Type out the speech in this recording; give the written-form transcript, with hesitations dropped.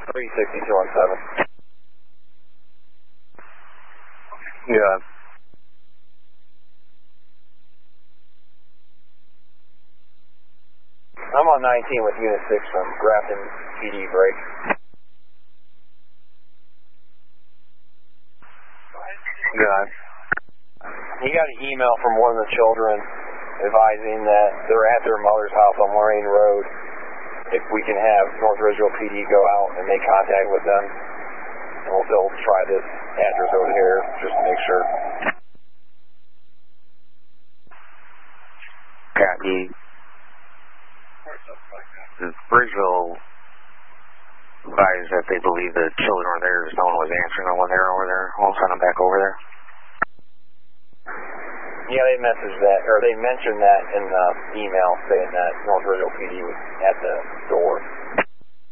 36217. Yeah. I'm on 19 with Unit 6 from Grafton PD break. Yeah. He got an email from one of the children advising that they're at their mother's house on Moraine Road. If we can have North Ridgeville PD go out and make contact with them, and we'll still try this address over here just to make sure. Copy. Bridgeville advised that they believe the children were there, just no one was answering them when they were over there. We'll send them back over there. Yeah, they messaged that, or they mentioned that in the email saying that North Ridgeville PD was at the door.